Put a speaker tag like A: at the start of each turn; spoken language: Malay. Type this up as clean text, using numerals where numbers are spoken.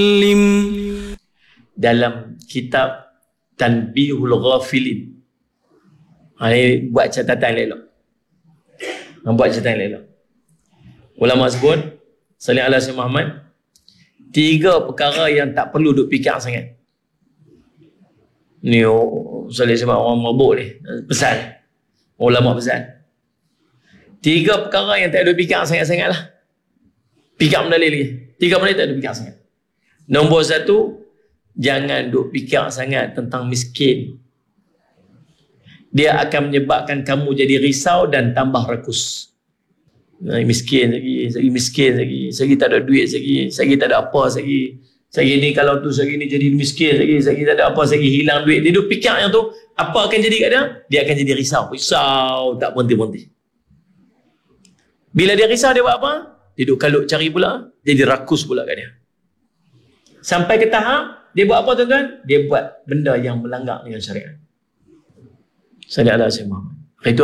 A: dalam kitab Tanbihul Ghafilin. Ini buat catatan elok. Buat catatan elok. Ulama sebut, sallallahu alaihi wasallam Muhammad, 3 perkara yang tak perlu duk fikir sangat. Ni sallallahu alaihi wasallam orang mabuk ni pesan. Ulama pesan. 3 perkara yang tak ada fikir sangat-sangat lah. Fikir benda lagi. 3 benda tak ada fikir sangat. Nombor 1, jangan duk fikir sangat tentang miskin. Dia akan menyebabkan kamu jadi risau dan tambah rakus. Miskin lagi, segi tak ada duit, segi tak ada apa, segi ni kalau tu, segi ni jadi miskin, segi tak ada apa, segi hilang duit. Dia duk fikir yang tu, apa akan jadi kat dia? Dia akan jadi risau tak berhenti-berhenti. Bila dia risau, dia buat apa? Dia duk kalut cari pula, jadi rakus pula kat dia. Sampai ke tahap, dia buat apa tuan-tuan? Dia buat benda yang melanggar dengan syariat. Sallallahu alaihi wasallam.